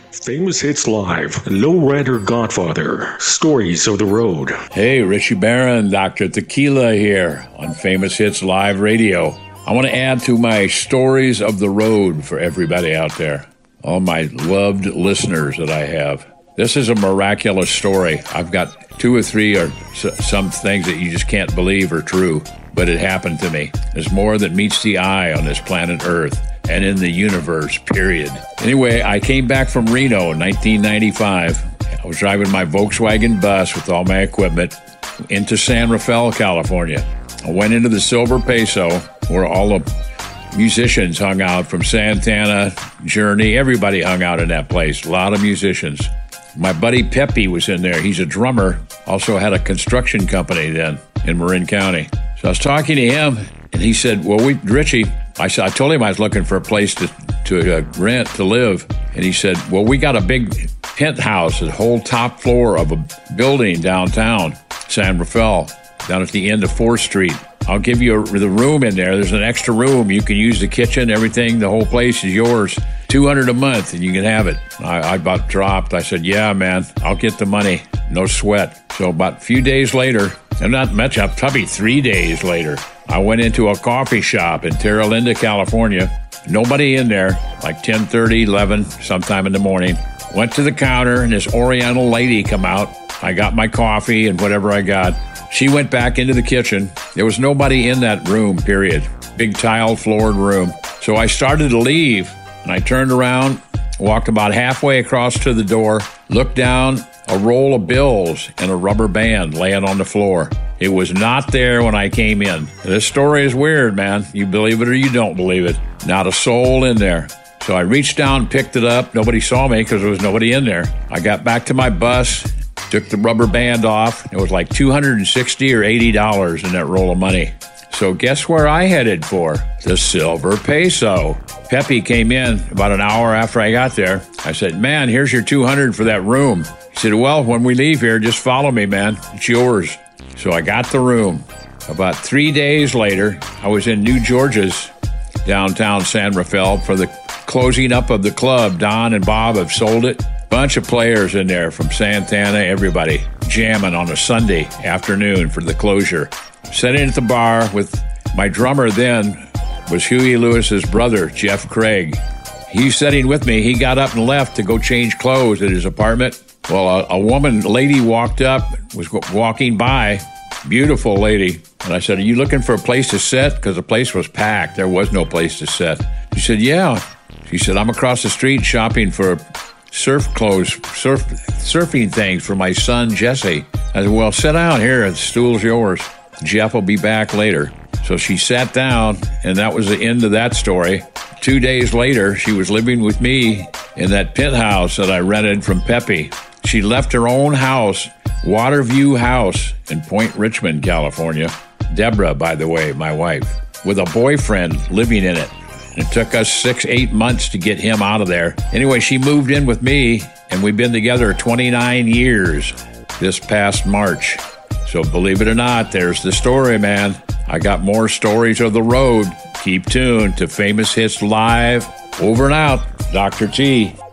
Famous Hits Live, Lowrider Godfather, Stories of the Road. Hey, Richie Barron, Dr. Tequila here on Famous Hits Live Radio. I want to add to my Stories of the Road for everybody out there, all my loved listeners that I have. This is a miraculous story. I've got two or three or some things that you just can't believe are true, but it happened to me. There's more than meets the eye on this planet Earth and in the universe, period. Anyway, I came back from Reno in 1995. I was driving my Volkswagen bus with all my equipment into San Rafael, California. I went into the Silver Peso, where all the musicians hung out from Santana, Journey. Everybody hung out in that place, a lot of musicians. My buddy Pepe was in there. He's a drummer, also had a construction company then in Marin County. So I was talking to him, and he said, well, Richie, I told him I was looking for a place to rent, to live. And he said, well, we got a big penthouse, a whole top floor of a building downtown, San Rafael, down at the end of 4th Street. I'll give you the room in there. There's an extra room. You can use the kitchen, everything. The whole place is yours. $200 a month, and you can have it. I about dropped. I said, yeah, man, I'll get the money. No sweat. So about a few days later, and not much, probably 3 days later, I went into a coffee shop in Terra Linda, California. Nobody in there, like 10:30, 11, sometime in the morning. Went to the counter, and this Oriental lady come out. I got my coffee and whatever I got. She went back into the kitchen. There was nobody in that room, period. Big tile-floored room. So I started to leave, and I turned around, walked about halfway across to the door, looked down, a roll of bills and a rubber band laying on the floor. It was not there when I came in. This story is weird, man. You believe it or you don't believe it. Not a soul in there. So I reached down, picked it up. Nobody saw me because there was nobody in there. I got back to my bus, took the rubber band off. It was like $260 or $80 in that roll of money. So guess where I headed for? The Silver Peso. Pepe came in about an hour after I got there. I said, man, here's your $200 for that room. He said, well, when we leave here, just follow me, man. It's yours. So I got the room. About 3 days later, I was in New Georgia's downtown San Rafael for the closing up of the club. Don and Bob have sold it. Bunch of players in there from Santana, everybody jamming on a Sunday afternoon for the closure. Sitting at the bar with my drummer then was Huey Lewis's brother, Jeff Craig. He's sitting with me. He got up and left to go change clothes at his apartment. Well, a lady walked up, was walking by, beautiful lady. And I said, are you looking for a place to sit? Because the place was packed. There was no place to sit. She said, yeah. She said, I'm across the street shopping for surf clothes, surfing things for my son, Jesse. I said, well, sit down here. The stool's yours. Jeff will be back later. So she sat down, and that was the end of that story. 2 days later, she was living with me in that penthouse that I rented from Pepe. She left her own house, Waterview House in Point Richmond, California. Deborah, by the way, my wife, with a boyfriend living in it. It took us 6-8 months to get him out of there. Anyway, she moved in with me, and we've been together 29 years this past March. So believe it or not, there's the story, man. I got more stories of the road. Keep tuned to Famous Hits Live. Over and out, Dr. T.